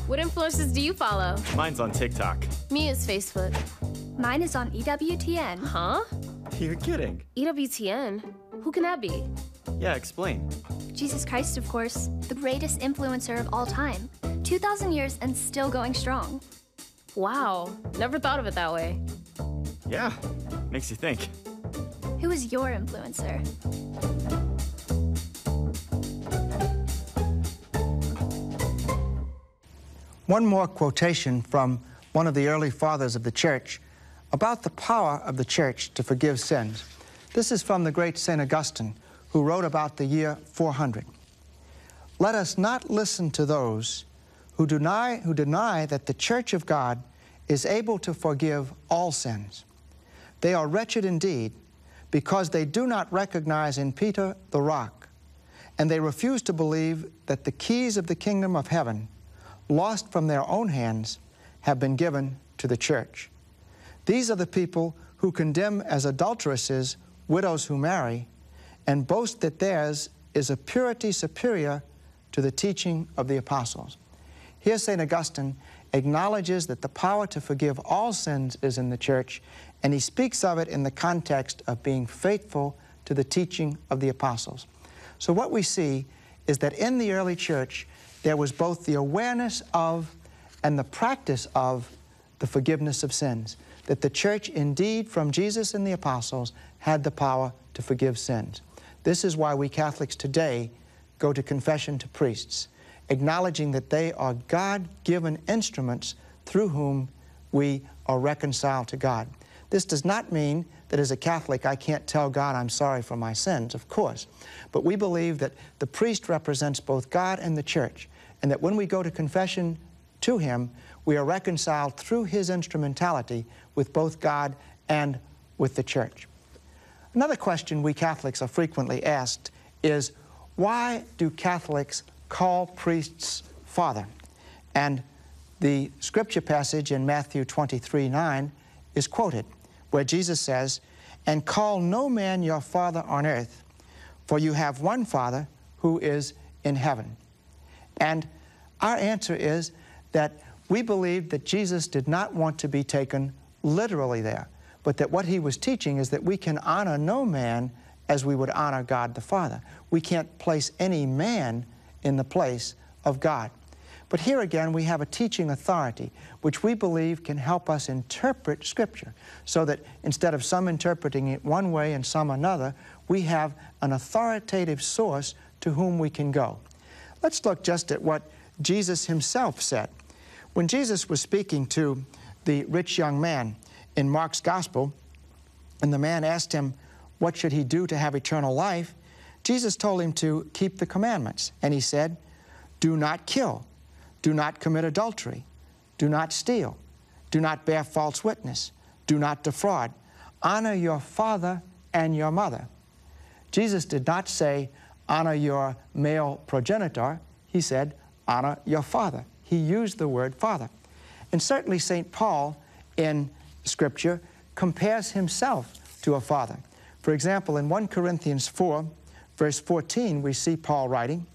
What influencers do you follow? Mine's on TikTok. Me is Facebook. Mine is on EWTN. Huh? You're kidding. EWTN? Who can that be? Yeah, explain. Jesus Christ, of course, the greatest influencer of all time. 2,000 years and still going strong. Wow, never thought of it that way. Yeah, makes you think. Who is your influencer? One more quotation from one of the early fathers of the church about the power of the church to forgive sins. This is from the great St. Augustine, who wrote about the year 400. Let us not listen to those who deny that the church of God is able to forgive all sins. They are wretched indeed, because they do not recognize in Peter the rock, and they refuse to believe that the keys of the kingdom of heaven, lost from their own hands, have been given to the church. These are the people who condemn as adulteresses widows who marry, and boast that theirs is a purity superior to the teaching of the apostles. Here St. Augustine acknowledges that the power to forgive all sins is in the church, and he speaks of it in the context of being faithful to the teaching of the apostles. So what we see is that in the early church, there was both the awareness of and the practice of the forgiveness of sins, that the church indeed, from Jesus and the apostles, had the power to forgive sins. This is why we Catholics today go to confession to priests, acknowledging that they are God-given instruments through whom we are reconciled to God. This does not mean that as a Catholic I can't tell God I'm sorry for my sins, of course. But we believe that the priest represents both God and the church, and that when we go to confession to him, we are reconciled through his instrumentality with both God and with the church. Another question we Catholics are frequently asked is, why do Catholics call priests Father? And the scripture passage in Matthew 23:9 is quoted, where Jesus says, "And call no man your father on earth, for you have one Father who is in heaven." And our answer is that we believe that Jesus did not want to be taken literally there, but that what he was teaching is that we can honor no man as we would honor God the Father. We can't place any man in the place of God. But here again we have a teaching authority which we believe can help us interpret Scripture, so that instead of some interpreting it one way and some another, we have an authoritative source to whom we can go. Let's look just at what Jesus himself said. When Jesus was speaking to the rich young man in Mark's Gospel, and the man asked him, what should he do to have eternal life? Jesus told him to keep the commandments. And he said, do not kill, do not commit adultery, do not steal, do not bear false witness, do not defraud, honor your father and your mother. Jesus did not say, honor your male progenitor. He said, honor your father. He used the word father. And certainly St. Paul in Scripture compares himself to a father. For example, in 1 Corinthians 4, verse 14, we see Paul writing,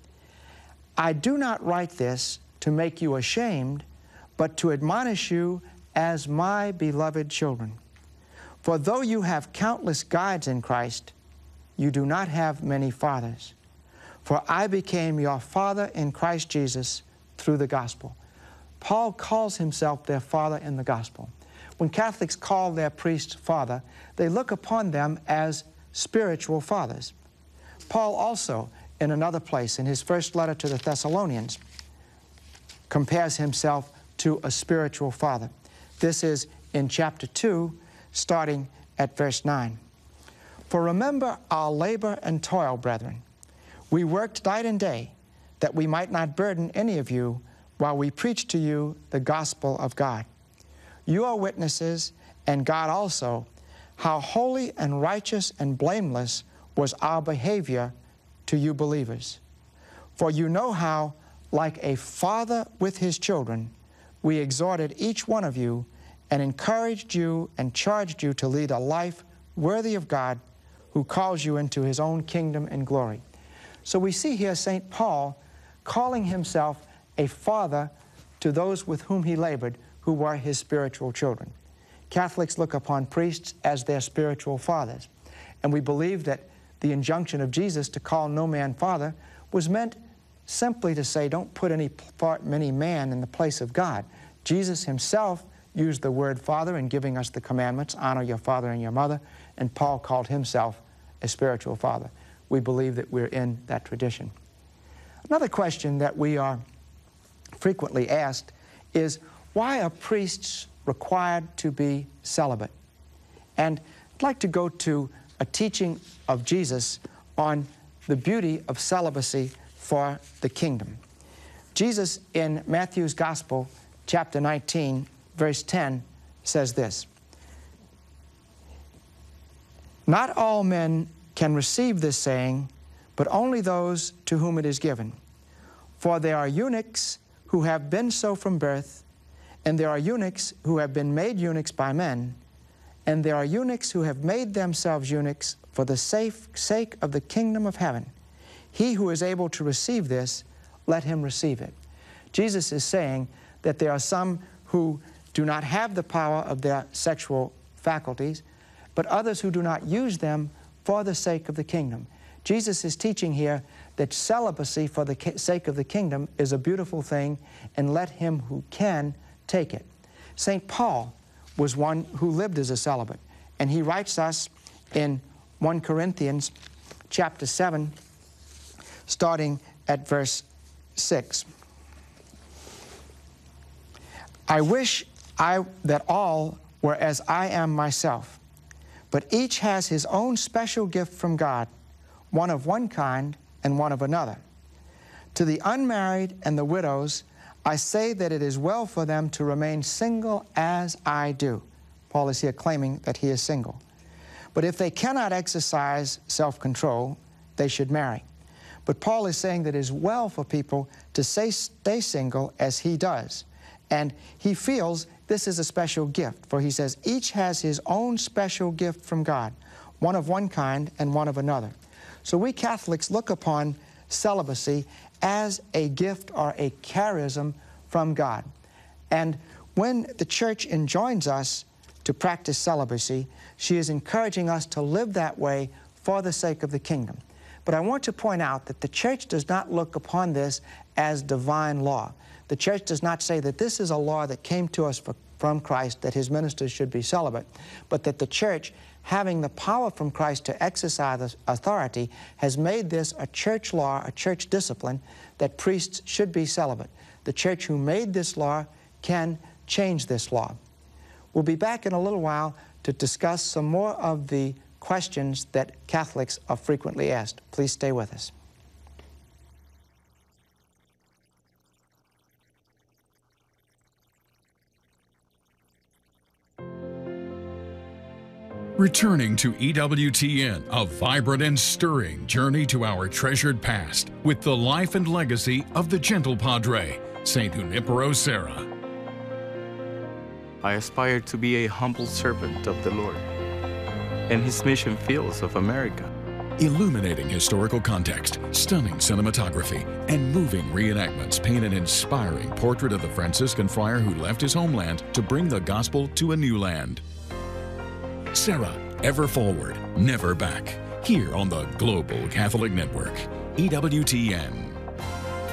I do not write this to make you ashamed, but to admonish you as my beloved children. For though you have countless guides in Christ, you do not have many fathers. For I became your father in Christ Jesus through the gospel. Paul calls himself their father in the gospel. When Catholics call their priest father, they look upon them as spiritual fathers. Paul also, in another place, in his first letter to the Thessalonians, compares himself to a spiritual father. This is in chapter 2, starting at verse 9. For remember our labor and toil, brethren. We worked night and day, that we might not burden any of you while we preach to you the gospel of God. You are witnesses, and God also, how holy and righteous and blameless was our behavior to you believers. For you know how, like a father with his children, we exhorted each one of you and encouraged you and charged you to lead a life worthy of God, who calls you into his own kingdom and glory. So we see here St. Paul calling himself a father to those with whom he labored, who were his spiritual children. Catholics look upon priests as their spiritual fathers, and we believe that the injunction of Jesus to call no man father was meant simply to say, don't put any man in the place of God. Jesus himself used the word father in giving us the commandments, honor your father and your mother, and Paul called himself a spiritual father. We believe that we're in that tradition. Another question that we are frequently asked is, why are priests required to be celibate? And I'd like to go to a teaching of Jesus on the beauty of celibacy for the kingdom. Jesus in Matthew's Gospel, chapter 19, verse 10, says this: "Not all men can receive this saying, but only those to whom it is given. For there are eunuchs who have been so from birth, and there are eunuchs who have been made eunuchs by men, and there are eunuchs who have made themselves eunuchs for the sake of the kingdom of heaven. He who is able to receive this, let him receive it." Jesus is saying that there are some who do not have the power of their sexual faculties, but others who do not use them for the sake of the kingdom. Jesus is teaching here that celibacy for the sake of the kingdom is a beautiful thing, and let him who can take it. St. Paul was one who lived as a celibate, and he writes us in 1 Corinthians chapter 7, starting at verse 6. "I wish that all were as I am myself, but each has his own special gift from God, one of one kind and one of another. To the unmarried and the widows, I say that it is well for them to remain single as I do." Paul is here claiming that he is single. "But if they cannot exercise self-control, they should marry." But Paul is saying that it is well for people to stay single as he does. And he feels this is a special gift, for he says, each has his own special gift from God, one of one kind and one of another. So we Catholics look upon celibacy as a gift or a charism from God. And when the Church enjoins us to practice celibacy, she is encouraging us to live that way for the sake of the kingdom. But I want to point out that the Church does not look upon this as divine law. The Church does not say that this is a law that came to us from Christ, that his ministers should be celibate, but that the Church, having the power from Christ to exercise authority, has made this a church law, a church discipline, that priests should be celibate. The Church who made this law can change this law. We'll be back in a little while to discuss some more of the questions that Catholics are frequently asked. Please stay with us. Returning to EWTN, a vibrant and stirring journey to our treasured past with the life and legacy of the gentle Padre, St. Junipero Serra. I aspire to be a humble servant of the Lord in his mission fields of America. Illuminating historical context, stunning cinematography, and moving reenactments paint an inspiring portrait of the Franciscan friar who left his homeland to bring the gospel to a new land. Serra, ever forward, never back. Here on the Global Catholic Network, EWTN.